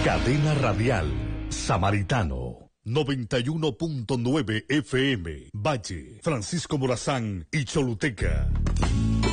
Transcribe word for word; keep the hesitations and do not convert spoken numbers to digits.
Cadena Radial Samaritano noventa y uno punto nueve F M, Valle, Francisco Morazán y Choluteca.